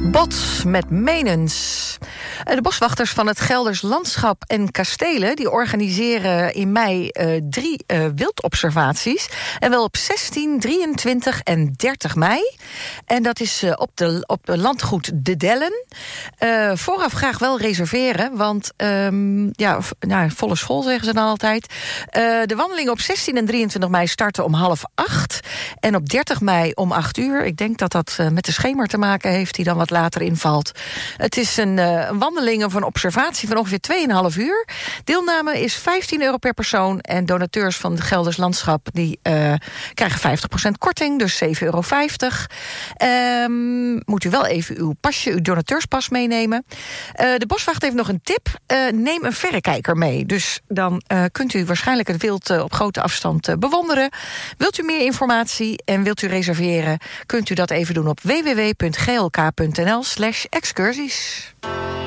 Bot met Menens. De boswachters van het Gelders Landschap en Kastelen die organiseren in mei 3 wildobservaties. En wel op 16, 23 en 30 mei. En dat is op landgoed De Dellen. Vooraf graag wel reserveren, want vol is vol, zeggen ze dan altijd. De wandelingen op 16 en 23 mei starten om 7:30. En op 30 mei om 8:00. Ik denk dat dat met de schemer te maken heeft die dan wat later invalt. Het is een wandeling of een observatie van ongeveer 2,5 uur. Deelname is €15 per persoon. En donateurs van het Gelders Landschap die krijgen 50% korting, dus €7,50. Moet u wel even uw donateurspas meenemen. De boswacht heeft nog een tip. Neem een verrekijker mee. Dus dan kunt u waarschijnlijk het wild op grote afstand bewonderen. Wilt u meer informatie en wilt u reserveren, kunt u dat even doen op www.glk.nl/excursies.